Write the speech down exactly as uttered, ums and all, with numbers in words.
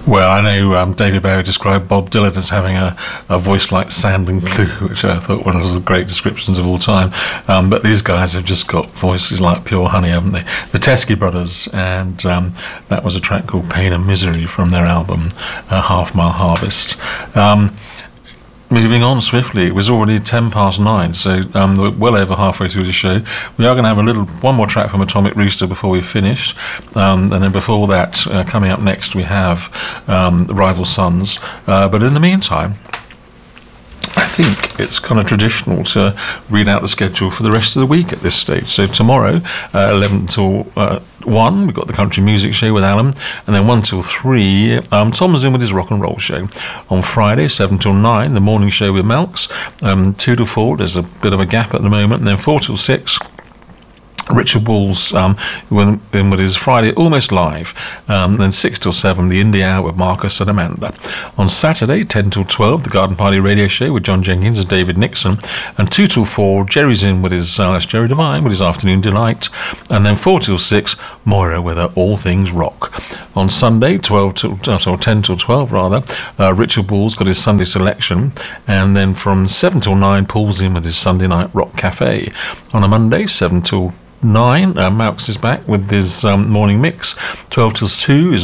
Well, I know um, David Bowie described Bob Dylan as having a, a voice like sand and glue, which I thought one of the great descriptions of all time. Um, but these guys have just got voices like pure honey, haven't they? The Teskey Brothers, and um, that was a track called Pain and Misery from their album uh, Half Mile Harvest. Um, Moving on swiftly, it was already ten past nine, so um, we're well over halfway through the show. We are going to have a little one more track from Atomic Rooster before we finish, um, and then before that, uh, coming up next, we have um, Rival Sons. Uh, but in the meantime, I think it's kind of traditional to read out the schedule for the rest of the week at this stage. So tomorrow, uh, eleven till uh, one, we've got the Country Music Show with Alan, and then one till three, um, Tom's in with his Rock and Roll Show. On Friday, seven till nine, the Morning Show with Melks. Um, two till four, there's a bit of a gap at the moment, and then four till six, Richard Walls um, in with his Friday Almost Live. Um, then six till seven, the Indie Hour with Marcus and Amanda. On Saturday, ten till twelve, the Garden Party Radio Show with John Jenkins and David Nixon. And two till four, Jerry's in with his, uh, that's Jerry Devine with his Afternoon Delight. And then four till six, Moira with her All Things Rock. On Sunday, twelve till, uh, so ten till twelve rather, uh, Richard Walls got his Sunday Selection. And then from seven till nine, Paul's in with his Sunday Night Rock Cafe. On a Monday, seven till nine, uh, Malx is back with his um, morning mix. twelve till two is